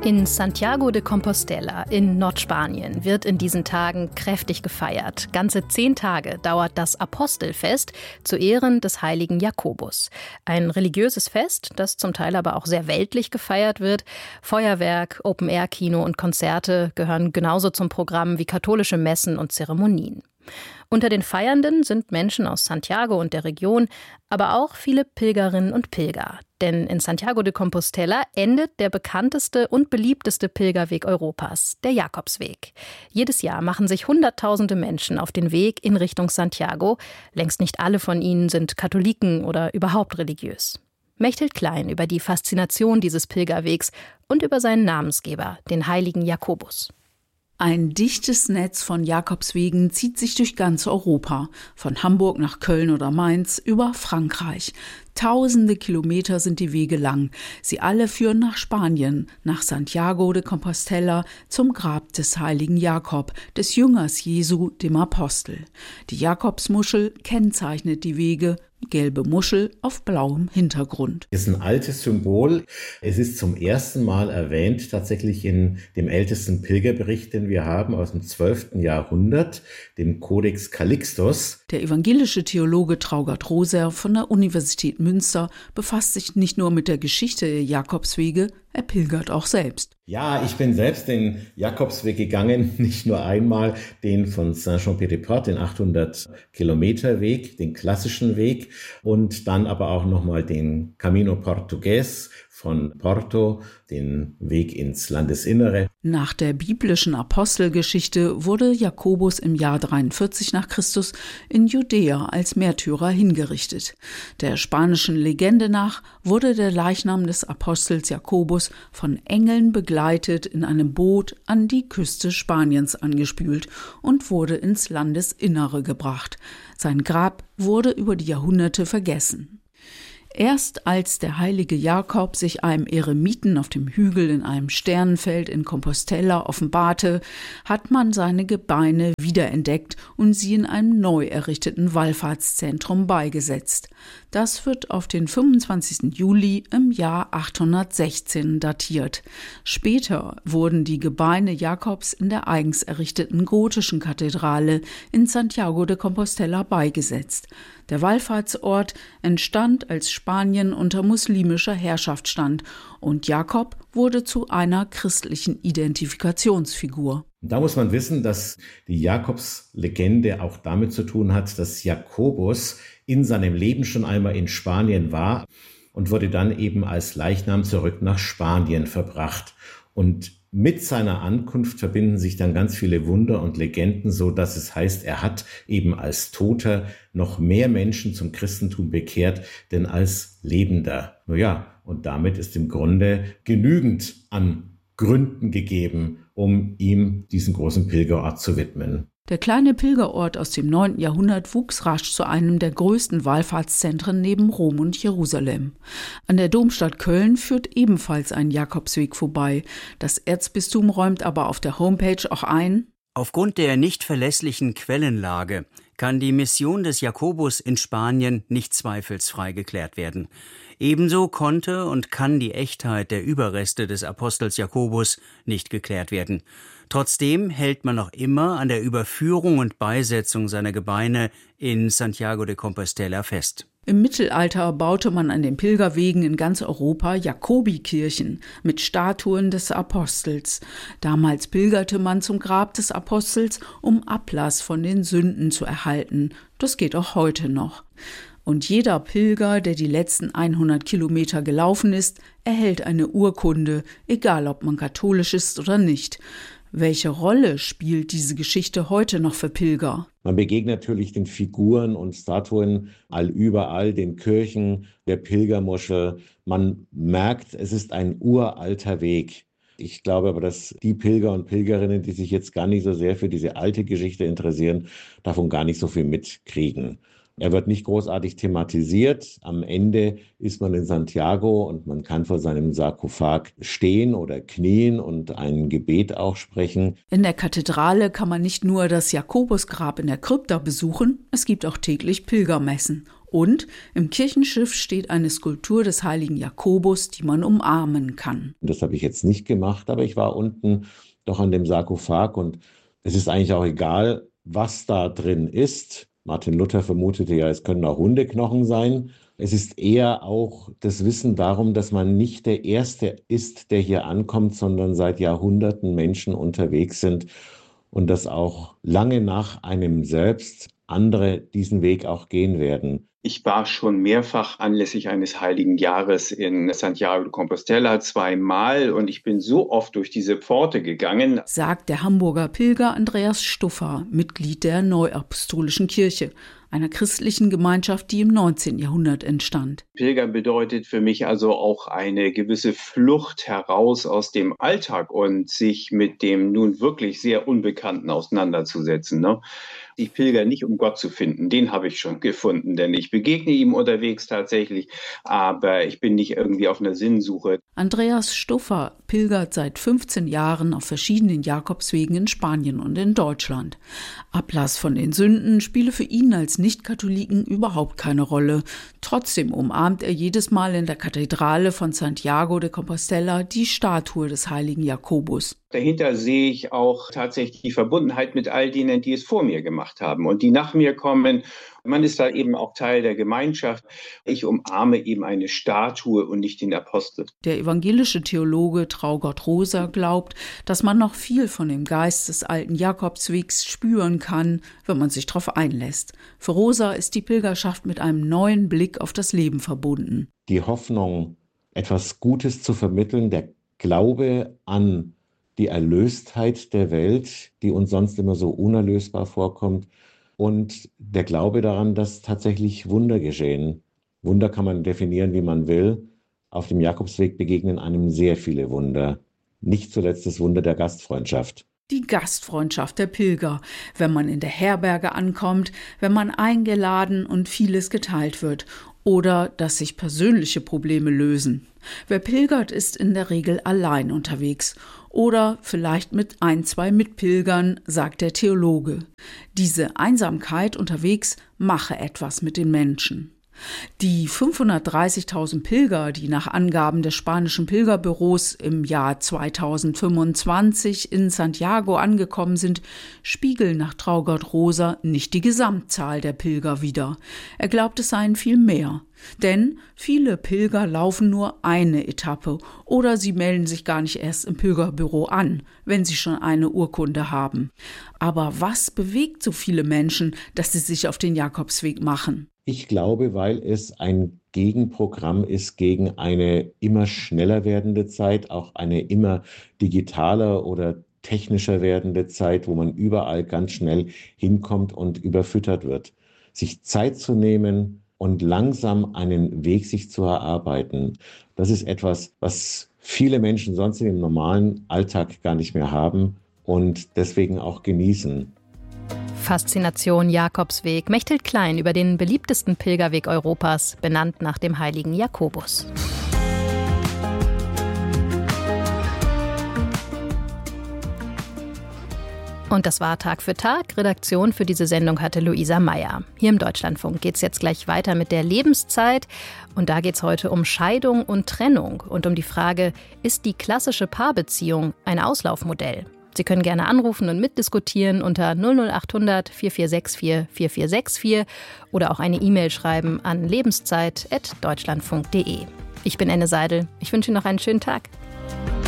In Santiago de Compostela in Nordspanien wird in diesen Tagen kräftig gefeiert. Ganze 10 Tage dauert das Apostelfest zu Ehren des heiligen Jakobus. Ein religiöses Fest, das zum Teil aber auch sehr weltlich gefeiert wird. Feuerwerk, Open-Air-Kino und Konzerte gehören genauso zum Programm wie katholische Messen und Zeremonien. Unter den Feiernden sind Menschen aus Santiago und der Region, aber auch viele Pilgerinnen und Pilger. Denn in Santiago de Compostela endet der bekannteste und beliebteste Pilgerweg Europas, der Jakobsweg. Jedes Jahr machen sich Hunderttausende Menschen auf den Weg in Richtung Santiago. Längst nicht alle von ihnen sind Katholiken oder überhaupt religiös. Mechthild Klein über die Faszination dieses Pilgerwegs und über seinen Namensgeber, den heiligen Jakobus. Ein dichtes Netz von Jakobswegen zieht sich durch ganz Europa, von Hamburg nach Köln oder Mainz über Frankreich. Tausende Kilometer sind die Wege lang. Sie alle führen nach Spanien, nach Santiago de Compostela, zum Grab des heiligen Jakob, des Jüngers Jesu, dem Apostel. Die Jakobsmuschel kennzeichnet die Wege, gelbe Muschel auf blauem Hintergrund. Es ist ein altes Symbol. Es ist zum ersten Mal erwähnt, tatsächlich in dem ältesten Pilgerbericht, den wir haben, aus dem 12. Jahrhundert, dem Codex Calixtus. Der evangelische Theologe Traugott Roser von der Universität Münster befasst sich nicht nur mit der Geschichte der Jakobswege, er pilgert auch selbst. Ja, ich bin selbst den Jakobsweg gegangen, nicht nur einmal, den von Saint-Jean-Pied-de-Port, den 800-Kilometer-Weg, den klassischen Weg, und dann aber auch nochmal den Camino Portugues von Porto, den Weg ins Landesinnere. Nach der biblischen Apostelgeschichte wurde Jakobus im Jahr 43 nach Christus in Judäa als Märtyrer hingerichtet. Der spanischen Legende nach wurde der Leichnam des Apostels Jakobus von Engeln begleitet in einem Boot an die Küste Spaniens angespült und wurde ins Landesinnere gebracht. Sein Grab wurde über die Jahrhunderte vergessen. Erst als der heilige Jakob sich einem Eremiten auf dem Hügel in einem Sternenfeld in Compostela offenbarte, hat man seine Gebeine wiederentdeckt und sie in einem neu errichteten Wallfahrtszentrum beigesetzt. Das wird auf den 25. Juli im Jahr 816 datiert. Später wurden die Gebeine Jakobs in der eigens errichteten gotischen Kathedrale in Santiago de Compostela beigesetzt. Der Wallfahrtsort entstand, als Spanien unter muslimischer Herrschaft stand, und Jakob wurde zu einer christlichen Identifikationsfigur. Da muss man wissen, dass die Jakobslegende auch damit zu tun hat, dass Jakobus in seinem Leben schon einmal in Spanien war und wurde dann eben als Leichnam zurück nach Spanien verbracht. Und mit seiner Ankunft verbinden sich dann ganz viele Wunder und Legenden, so dass es heißt, er hat eben als Toter noch mehr Menschen zum Christentum bekehrt, denn als Lebender. Naja, und damit ist im Grunde genügend an Gründen gegeben, um ihm diesen großen Pilgerort zu widmen. Der kleine Pilgerort aus dem 9. Jahrhundert wuchs rasch zu einem der größten Wallfahrtszentren neben Rom und Jerusalem. An der Domstadt Köln führt ebenfalls ein Jakobsweg vorbei. Das Erzbistum räumt aber auf der Homepage auch ein: Aufgrund der nicht verlässlichen Quellenlage kann die Mission des Jakobus in Spanien nicht zweifelsfrei geklärt werden. Ebenso konnte und kann die Echtheit der Überreste des Apostels Jakobus nicht geklärt werden. Trotzdem hält man noch immer an der Überführung und Beisetzung seiner Gebeine in Santiago de Compostela fest. Im Mittelalter baute man an den Pilgerwegen in ganz Europa Jakobikirchen mit Statuen des Apostels. Damals pilgerte man zum Grab des Apostels, um Ablass von den Sünden zu erhalten. Das geht auch heute noch. Und jeder Pilger, der die letzten 100 Kilometer gelaufen ist, erhält eine Urkunde, egal ob man katholisch ist oder nicht. Welche Rolle spielt diese Geschichte heute noch für Pilger? Man begegnet natürlich den Figuren und Statuen überall, den Kirchen, der Pilgermuschel. Man merkt, es ist ein uralter Weg. Ich glaube aber, dass die Pilger und Pilgerinnen, die sich jetzt gar nicht so sehr für diese alte Geschichte interessieren, davon gar nicht so viel mitkriegen. Er wird nicht großartig thematisiert. Am Ende ist man in Santiago und man kann vor seinem Sarkophag stehen oder knien und ein Gebet auch sprechen. In der Kathedrale kann man nicht nur das Jakobusgrab in der Krypta besuchen, es gibt auch täglich Pilgermessen. Und im Kirchenschiff steht eine Skulptur des heiligen Jakobus, die man umarmen kann. Das habe ich jetzt nicht gemacht, aber ich war unten doch an dem Sarkophag und es ist eigentlich auch egal, was da drin ist. Martin Luther vermutete ja, es können auch Hundeknochen sein. Es ist eher auch das Wissen darum, dass man nicht der Erste ist, der hier ankommt, sondern seit Jahrhunderten Menschen unterwegs sind und dass auch lange nach einem selbst andere diesen Weg auch gehen werden. Ich war schon mehrfach anlässlich eines heiligen Jahres in Santiago de Compostela 2-mal und ich bin so oft durch diese Pforte gegangen, sagt der Hamburger Pilger Andreas Stuffer, Mitglied der Neuapostolischen Kirche, einer christlichen Gemeinschaft, die im 19. Jahrhundert entstand. Pilgern bedeutet für mich also auch eine gewisse Flucht heraus aus dem Alltag und sich mit dem nun wirklich sehr Unbekannten auseinanderzusetzen. Ne? Ich pilger nicht, um Gott zu finden, den habe ich schon gefunden, denn ich begegne ihm unterwegs tatsächlich, aber ich bin nicht irgendwie auf einer Sinnsuche. Andreas Stuffer pilgert seit 15 Jahren auf verschiedenen Jakobswegen in Spanien und in Deutschland. Ablass von den Sünden spiele für ihn als Nicht-Katholiken überhaupt keine Rolle. Trotzdem umarmt er jedes Mal in der Kathedrale von Santiago de Compostela die Statue des heiligen Jakobus. Dahinter sehe ich auch tatsächlich die Verbundenheit mit all denen, die es vor mir gemacht haben und die nach mir kommen. Man ist da eben auch Teil der Gemeinschaft. Ich umarme eben eine Statue und nicht den Apostel. Der evangelische Theologe Traugott Rosa glaubt, dass man noch viel von dem Geist des alten Jakobswegs spüren kann, wenn man sich darauf einlässt. Für Rosa ist die Pilgerschaft mit einem neuen Blick auf das Leben verbunden. Die Hoffnung, etwas Gutes zu vermitteln, der Glaube an die Erlöstheit der Welt, die uns sonst immer so unerlösbar vorkommt, und der Glaube daran, dass tatsächlich Wunder geschehen. Wunder kann man definieren, wie man will. Auf dem Jakobsweg begegnen einem sehr viele Wunder. Nicht zuletzt das Wunder der Gastfreundschaft. Die Gastfreundschaft der Pilger, wenn man in der Herberge ankommt, wenn man eingeladen und vieles geteilt wird oder dass sich persönliche Probleme lösen. Wer pilgert, ist in der Regel allein unterwegs oder vielleicht mit 1-2 Mitpilgern, sagt der Theologe. Diese Einsamkeit unterwegs mache etwas mit den Menschen. Die 530.000 Pilger, die nach Angaben des spanischen Pilgerbüros im Jahr 2025 in Santiago angekommen sind, spiegeln nach Traugott Rosa nicht die Gesamtzahl der Pilger wider. Er glaubt, es seien viel mehr. Denn viele Pilger laufen nur eine Etappe oder sie melden sich gar nicht erst im Pilgerbüro an, wenn sie schon eine Urkunde haben. Aber was bewegt so viele Menschen, dass sie sich auf den Jakobsweg machen? Ich glaube, weil es ein Gegenprogramm ist gegen eine immer schneller werdende Zeit, auch eine immer digitaler oder technischer werdende Zeit, wo man überall ganz schnell hinkommt und überfüttert wird. Sich Zeit zu nehmen und langsam einen Weg sich zu erarbeiten, das ist etwas, was viele Menschen sonst in dem normalen Alltag gar nicht mehr haben und deswegen auch genießen. Faszination Jakobsweg. Mechthild Klein über den beliebtesten Pilgerweg Europas, benannt nach dem heiligen Jakobus. Und das war Tag für Tag. Redaktion für diese Sendung hatte Luisa Meyer. Hier im Deutschlandfunk geht es jetzt gleich weiter mit der Lebenszeit. Und da geht es heute um Scheidung und Trennung und um die Frage, ist die klassische Paarbeziehung ein Auslaufmodell? Sie können gerne anrufen und mitdiskutieren unter 00800 4464 4464 oder auch eine E-Mail schreiben an lebenszeit@deutschlandfunk.de. Ich bin Enne Seidel. Ich wünsche Ihnen noch einen schönen Tag.